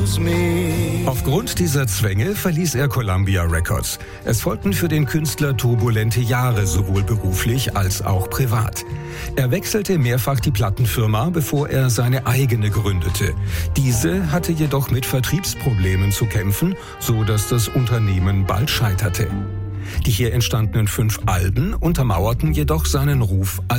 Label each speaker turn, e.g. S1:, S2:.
S1: Aufgrund dieser Zwänge verließ er Columbia Records. Es folgten für den Künstler turbulente Jahre, sowohl beruflich als auch privat. Er wechselte mehrfach die Plattenfirma, bevor er seine eigene gründete. Diese hatte jedoch mit Vertriebsproblemen zu kämpfen, so dass das Unternehmen bald scheiterte. Die hier entstandenen 5 Alben untermauerten jedoch seinen Ruf als